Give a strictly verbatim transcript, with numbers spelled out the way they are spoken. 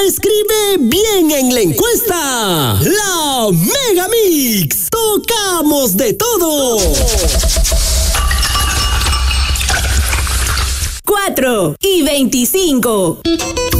Escribe bien en la encuesta. La Mega Mix. Tocamos de todo. cuatro y veinticinco.